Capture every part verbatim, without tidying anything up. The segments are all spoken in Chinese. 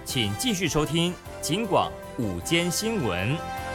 请继续收听警广午间新闻。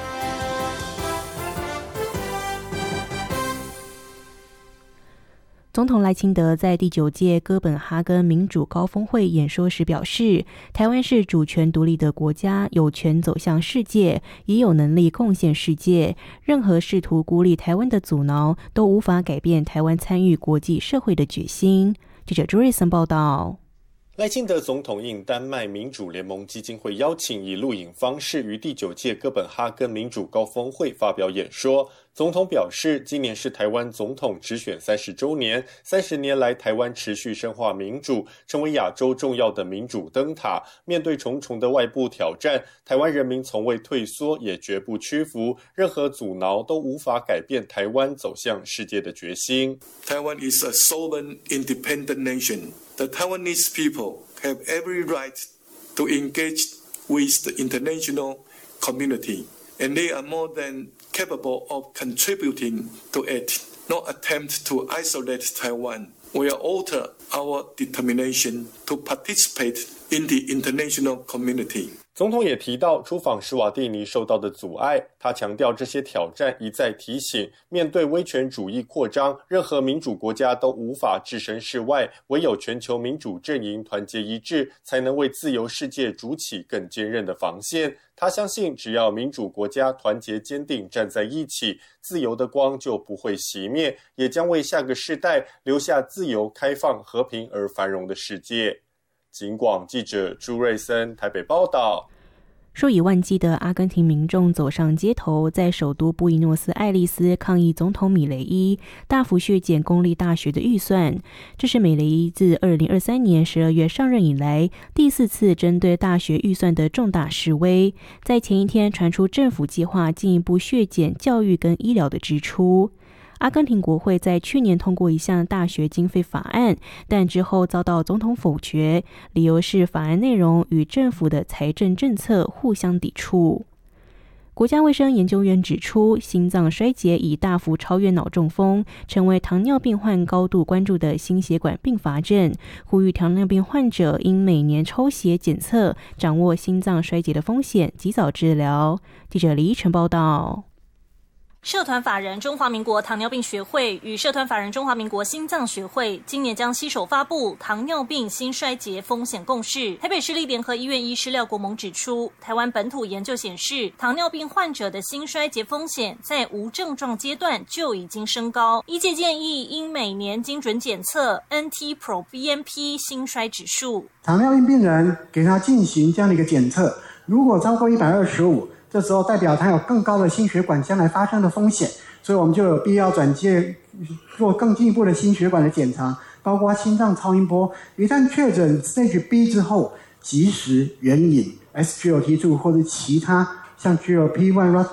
总统赖清德在第九届哥本哈根民主高峰会演说时表示，台湾是主权独立的国家，有权走向世界，也有能力贡献世界。任何试图孤立台湾的阻挠，都无法改变台湾参与国际社会的决心。记者朱瑞森报道。 赖清德总统应丹麦民主联盟基金会邀请，以录影方式于第九届哥本哈根民主高峰会发表演说。总统表示，今年是台湾总统直选三十周年，三十年来台湾持续深化民主，成为亚洲重要的民主灯塔。面对重重的外部挑战，台湾人民从未退缩，也绝不屈服，任何阻挠都无法改变台湾走向世界的决心。 Taiwan is a sovereign, independent nation. The Taiwanese people have every right to engage with the international community, and they are more than capable of contributing to it, not attempt to isolate Taiwan. We alter our determination to participate in the international community. 总统也提到出访史瓦蒂尼受到的阻碍，他强调这些挑战一再提醒，面对威权主义扩张，任何民主国家都无法置身事外，唯有全球民主阵营团结一致，才能为自由世界筑起更坚韧的防线。他相信，只要民主国家团结坚定站在一起，自由的光就不会熄灭，也将为下个世代留下自由、开放、和平而繁荣的世界。警广记者朱瑞森台北报道。 数以万计的阿根廷民众走上街头，在首都布宜诺斯艾利斯抗议总统米雷伊大幅削减公立大学的预算。这是米雷伊自二零二三年十二月上任以来第四次针对大学预算的重大示威。在前一天传出政府计划进一步削减教育跟医疗的支出。阿根廷国会在去年通过一项大学经费法案，但之后遭到总统否决，理由是法案内容与政府的财政政策互相抵触。国家卫生研究院指出，心脏衰竭已大幅超越脑中风，成为糖尿病患高度关注的心血管并发症，呼吁糖尿病患者应每年抽血检测，掌握心脏衰竭的风险，及早治疗。记者李依晨报道。 社团法人中华民国糖尿病学会与社团法人中华民国心脏学会今年将携手发布糖尿病心衰竭风险共识。台北市立联合医院医师廖国盟指出，台湾本土研究显示，糖尿病患者的心衰竭风险在无症状阶段就已经升高，医界建议应每年精准检测 N T Pro B N P 心衰指数。 糖尿病病人给他进行这样的一个检测，如果超过一百二十五，这时候代表它有更高的心血管将来发生的风险，所以我们就有必要转介做更进一步的心血管的检查，包括心脏超音波。一旦确诊 Stage B 之后，及时援引 S G L T 二 或者其他像 G L P 一